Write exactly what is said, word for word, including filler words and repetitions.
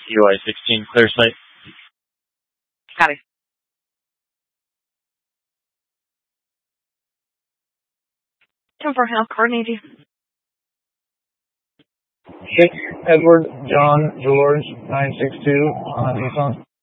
U I sixteen, clear site. Copy. ten four, how coordinate you? six Edward John George nine six two on Nissan.